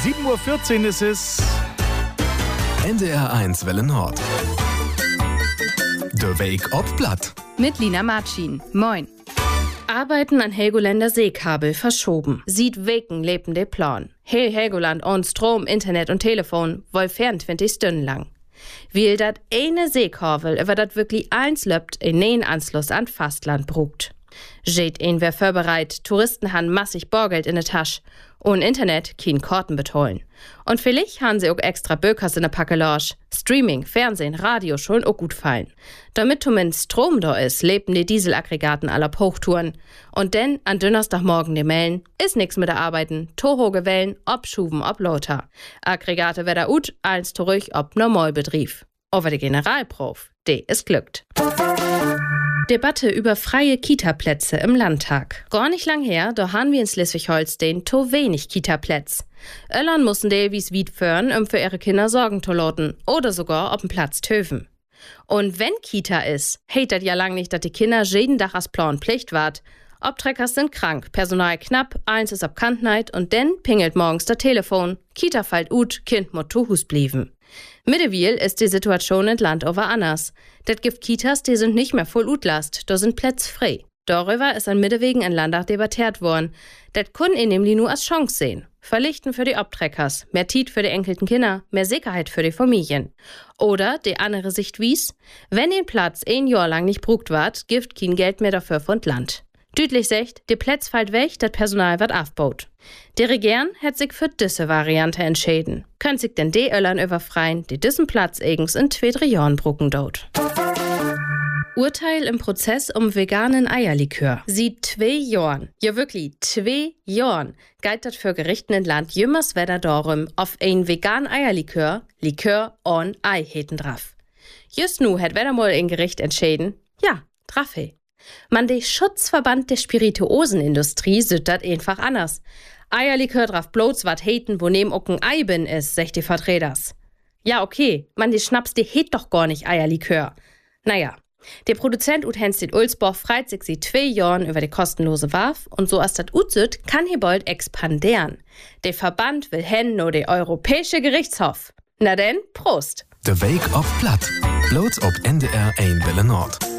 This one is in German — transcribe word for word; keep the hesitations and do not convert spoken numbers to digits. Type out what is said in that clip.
sieben Uhr vierzehn ist es. N D R eins Welle Nord. Der Weg ob Blatt. Mit Lina Marcin. Moin. Arbeiten an Helgoländer Seekabel verschoben. Sieht Weken lebende Plan. Hel Helgoland ohne Strom, Internet und Telefon, wohl vierundzwanzig Stunden lang. Weil dat eine Seekabel über dat wirklich eins löppt, in nähen Anschluss an Fastland brugt. Jeet een wer vorbereit, Touristen han massig Bargeld in der Tasche und Internet kein Karten betollen. Und vielleicht han sie auch extra Bökers in der Packelage. Streaming, Fernsehen, Radio schon auch gut fallen. Damit zumindest Strom da ist, lebten die Dieselaggregaten aller Hochtouren. Und denn an Donnerstagmorgen die Mellen, ist nix mit der Arbeiten, tohoge Wellen, ob Schuven, ob Lothar. Aggregate weder ut, als zurück ob Normalbetrieb. Aber der Generalprof, de ist glückt. Debatte über freie Kita-Plätze im Landtag. Gar nicht lang her, da haben wir in Schleswig-Holstein to wenig Kita-Plätze. Öllern mussten die wie's Wied föhren, um für ihre Kinder sorgen zu loten oder sogar ob'n Platz töfen. Und wenn Kita ist, heit dat ja lang nicht, dass die Kinder jeden Tag als Plan Pflicht wart. Obtreckers sind krank, Personal knapp, eins ist ab Kantneid und denn pingelt morgens der Telefon. Kita fällt ut, Kind mot to Hus blieben. Mittlerweile ist die Situation in Land over anders. Det gibt Kitas, die sind nicht mehr voll utlast, da sind Plätze frei. Darüber ist an Mittewegen in Landtag debattiert worden. Det kun in nämlich nur als Chance sehen. Verlichten für die Obtreckers, mehr Tiet für die enkelten Kinder, mehr Sicherheit für die Familien. Oder die andere Sicht wies, wenn den Platz ein Jahr lang nicht brugt ward, gibt kein Geld mehr dafür von Land. Düdlich sagt, die Plätze fällt weg, das Personal wird aufbaut. Die Regierung hat sich für diese Variante entschieden. Könnt sich denn die Öllern überfreien, die diesen Platz eigens in zwei, drei Jahren brucken dort. Urteil im Prozess um veganen Eierlikör. Sieht zwei Jahren, ja wirklich zwei Jahren, galt das für Gerichten in Land jümmers Wetter darum, auf ein vegan Eierlikör, Likör on Ei heten drauf. Just nu hat Wetter mal ein Gericht entschieden, ja, drauf he. Man, der Schutzverband der Spirituosenindustrie sieht das einfach anders. Eierlikör drauf bloß wat heten, wo neben auch ein Ei bin ist, sagt die Vertreters. Ja, okay, man, die Schnaps, die het doch gar nicht Eierlikör. Naja, der Produzent ut Henstit Ulsborg freit sich seit zwei Jahren über die kostenlose Warf und so als das ut süd, kann hier bald expandieren. Der Verband will hen no de Europäische Gerichtshof. Na denn, Prost! Der Weg auf Blatt. Bloß ob N D R eins Welle Nord.